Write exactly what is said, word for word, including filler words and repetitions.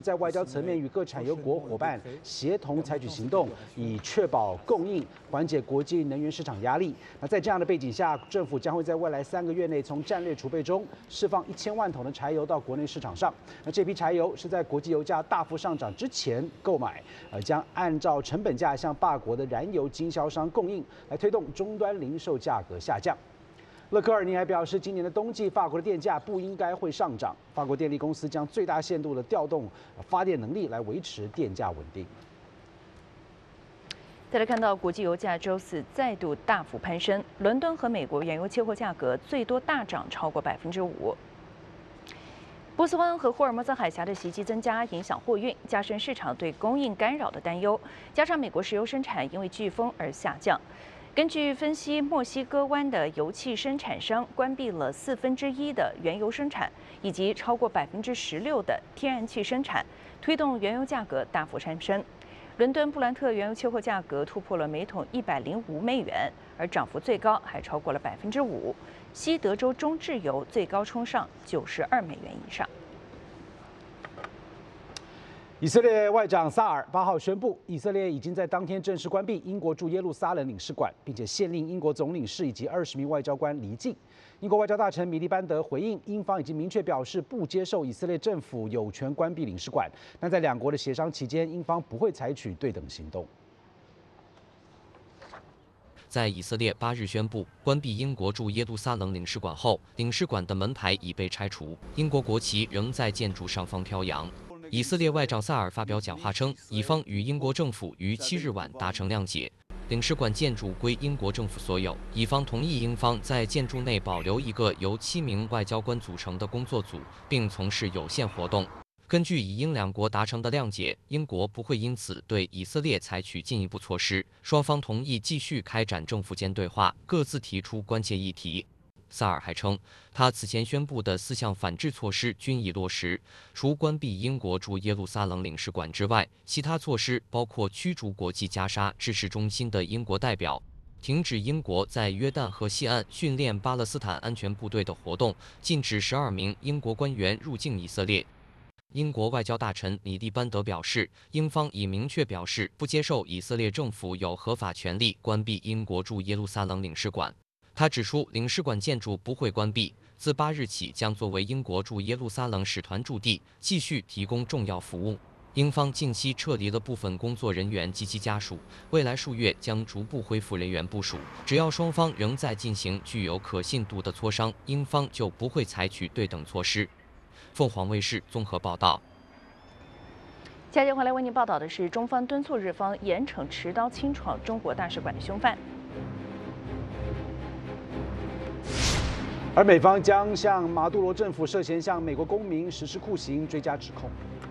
在外交层面与各产油国伙伴协同采取行动，以确保供应，缓解国际能源市场压力。那在这样的背景下，政府将会在未来三个月内从战略储备中释放一千万桶的柴油到国内市场上。那这批柴油是在国际油价大幅上涨之前购买，呃，将按照成本价向法国的燃油经销商供应，来推动终端零售价格下降。 勒科尔尼还表示，今年的冬季法国的电价不应该会上涨。法国电力公司将最大限度的调动发电能力来维持电价稳定。 再来看到国际油价周四再度大幅攀升，伦敦和美国原油期货价格最多大涨超过百分之五。波斯湾和霍尔木兹海峡的袭击增加，影响货运，加深市场对供应干扰的担忧。加上美国石油生产因为飓风而下降。 根据分析，墨西哥湾的油气生产商关闭了四分之一的原油生产，以及超过百分之十六的天然气生产，推动原油价格大幅攀升。伦敦布兰特原油期货价格突破了每桶一百零五美元，而涨幅最高还超过了百分之五。西德州中质油最高冲上九十二美元以上。 以色列外长萨尔八号宣布，以色列已经在当天正式关闭英国驻耶路撒冷领事馆，并且限令英国总领事以及二十名外交官离境。英国外交大臣米利班德回应，英方已经明确表示不接受以色列政府有权关闭领事馆。但在两国的协商期间，英方不会采取对等行动。 在以色列八日宣布关闭英国驻耶路撒冷领事馆后，领事馆的门牌已被拆除，英国国旗仍在建筑上方飘扬。以色列外长萨尔发表讲话称，以方与英国政府于七日晚达成谅解，领事馆建筑归英国政府所有。以方同意英方在建筑内保留一个由七名外交官组成的工作组，并从事有限活动。 根据以英两国达成的谅解，英国不会因此对以色列采取进一步措施。双方同意继续开展政府间对话，各自提出关切议题。萨尔还称，他此前宣布的四项反制措施均已落实，除关闭英国驻耶路撒冷领事馆之外，其他措施包括驱逐国际加沙支持中心的英国代表。 停止英国在约旦河西岸训练巴勒斯坦安全部队的活动，禁止十二名英国官员入境以色列。英国外交大臣米利班德表示，英方已明确表示不接受以色列政府有合法权利关闭英国驻耶路撒冷领事馆。他指出，领事馆建筑不会关闭，自八日起将作为英国驻耶路撒冷使团驻地，继续提供重要服务。 英方近期撤离了部分工作人员及其家属，未来数月将逐步恢复人员部署。只要双方仍在进行具有可信度的磋商，英方就不会采取对等措施。凤凰卫视综合报道。 接着回来为您报道的是，中方敦促日方严惩持刀侵闯中国大使馆的凶犯。 而美方将向马杜罗政府涉嫌向美国公民实施酷刑追加指控。